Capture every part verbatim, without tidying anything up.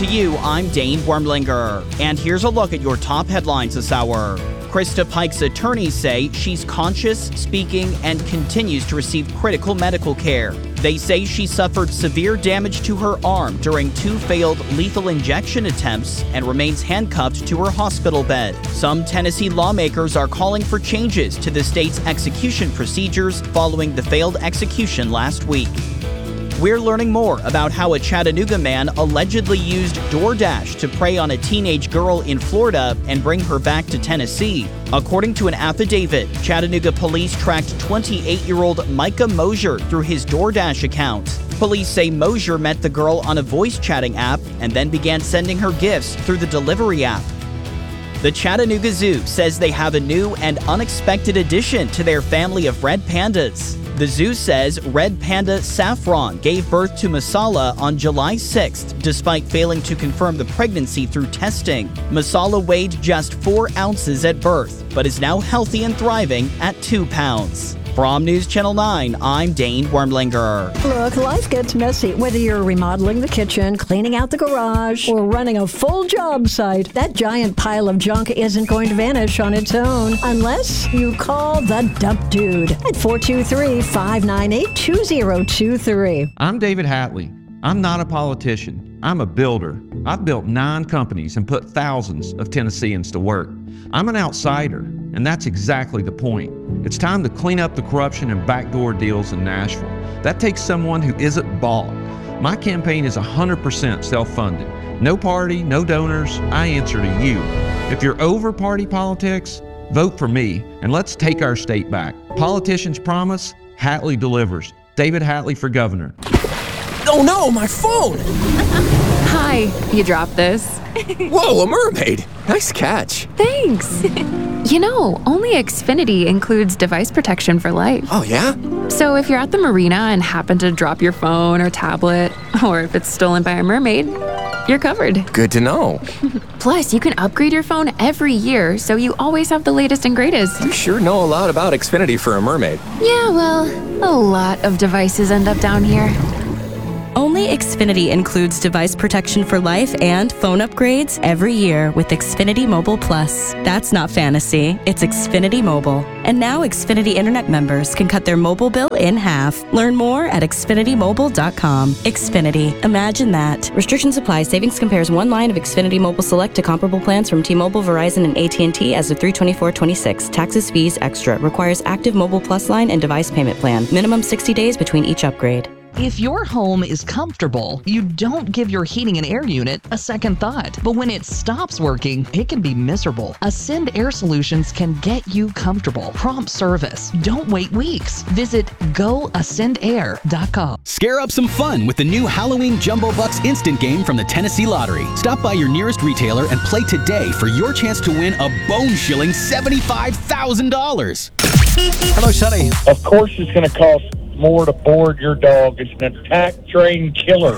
you, I'm Dane Wormlinger. And here's a look at your top headlines this hour. Krista Pike's attorneys say she's conscious, speaking, and continues to receive critical medical care. They say she suffered severe damage to her arm during two failed lethal injection attempts and remains handcuffed to her hospital bed. Some Tennessee lawmakers are calling for changes to the state's execution procedures following the failed execution last week. We're learning more about how a Chattanooga man allegedly used DoorDash to prey on a teenage girl in Florida and bring her back to Tennessee. According to an affidavit, Chattanooga police tracked twenty-eight-year-old Micah Mosier through his DoorDash account. Police say Mosier met the girl on a voice chatting app and then began sending her gifts through the delivery app. The Chattanooga Zoo says they have a new and unexpected addition to their family of red pandas. The zoo says red panda Saffron gave birth to Masala on July sixth, despite failing to confirm the pregnancy through testing. Masala weighed just four ounces at birth, but is now healthy and thriving at two pounds. From News Channel nine, I'm Dane Wormlinger. Look, life gets messy. Whether you're remodeling the kitchen, cleaning out the garage, or running a full job site, that giant pile of junk isn't going to vanish on its own unless you call the Dump Dude at four two three, five nine eight, two zero two three. I'm David Hatley. I'm not a politician. I'm a builder. I've built nine companies and put thousands of Tennesseans to work. I'm an outsider, and that's exactly the point. It's time to clean up the corruption and backdoor deals in Nashville. That takes someone who isn't bought. My campaign is one hundred percent self-funded. No party, no donors. I answer to you. If you're over party politics, vote for me, and let's take our state back. Politicians promise, Hatley delivers. David Hatley for governor. Oh no, my phone! Hi, you dropped this. Whoa, a mermaid! Nice catch. Thanks. You know, only Xfinity includes device protection for life. Oh yeah? So if you're at the marina and happen to drop your phone or tablet, or if it's stolen by a mermaid, you're covered. Good to know. Plus, you can upgrade your phone every year, so you always have the latest and greatest. You sure know a lot about Xfinity for a mermaid. Yeah, well, a lot of devices end up down here. Only Xfinity includes device protection for life and phone upgrades every year with Xfinity Mobile Plus. That's not fantasy, it's Xfinity Mobile. And now Xfinity Internet members can cut their mobile bill in half. Learn more at xfinity mobile dot com. Xfinity, imagine that. Restrictions apply. Savings compares one line of Xfinity Mobile Select to comparable plans from T-Mobile, Verizon, and A T and T as of three twenty-four twenty-six. Taxes, fees, extra. Requires active Mobile Plus line and device payment plan. Minimum sixty days between each upgrade. If your home is comfortable, you don't give your heating and air unit a second thought. But when it stops working, it can be miserable. Ascend Air Solutions can get you comfortable. Prompt service. Don't wait weeks. Visit go ascend air dot com. Scare up some fun with the new Halloween Jumbo Bucks instant game from the Tennessee Lottery. Stop by your nearest retailer and play today for your chance to win a bone-chilling seventy-five thousand dollars. Hello, Sonny. Of course it's going to cost more to board your dog. It's an attack trained killer.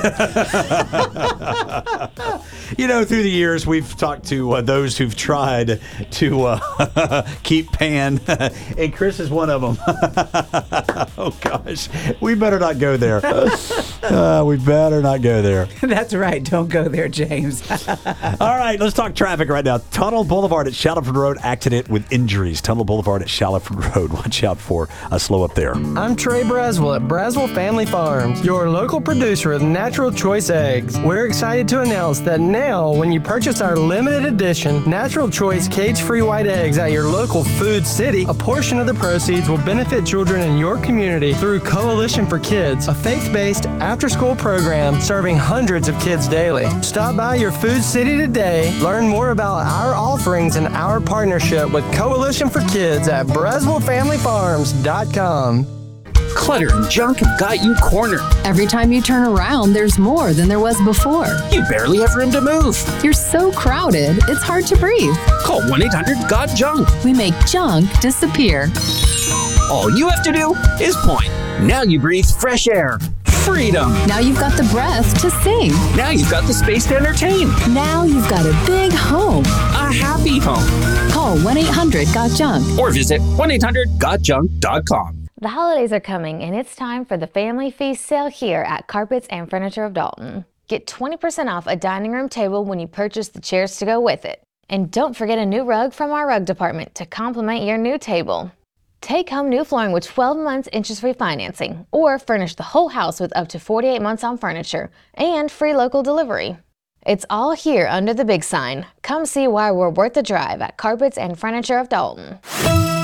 You know, through the years, we've talked to uh, those who've tried to uh, keep Pan, and Chris is one of them. Oh, gosh. We better not go there. Uh, we better not go there. That's right. Don't go there, James. All right, let's talk traffic right now. Tunnel Boulevard at Shallowford Road, accident with injuries. Tunnel Boulevard at Shallowford Road. Watch out for a slow up there. I'm Trey Braswell at Braswell Family Farms, your local producer of Natural Choice Eggs. We're excited to announce that now, when you purchase our limited edition Natural Choice cage-free white eggs at your local Food City, a portion of the proceeds will benefit children in your community through Coalition for Kids, a faith-based after-school program serving hundreds of kids daily. Stop by your Food City today, learn more about our offerings and our partnership with Coalition for Kids at braswell family farms dot com. Clutter and junk have got you cornered. Every time you turn around, there's more than there was before. You barely have room to move. You're so crowded, it's hard to breathe. Call one eight hundred got junk. We make junk disappear. All you have to do is point. Now you breathe fresh air. Freedom. Now you've got the breath to sing. Now you've got the space to entertain. Now you've got a big home. A happy home. Call one eight hundred got junk. Or visit one eight hundred got junk dot com. The holidays are coming, and it's time for the Family Feast sale here at Carpets and Furniture of Dalton. Get twenty percent off a dining room table when you purchase the chairs to go with it. And don't forget a new rug from our rug department to complement your new table. Take home new flooring with twelve months interest-free financing, or furnish the whole house with up to forty-eight months on furniture and free local delivery. It's all here under the big sign. Come see why we're worth the drive at Carpets and Furniture of Dalton.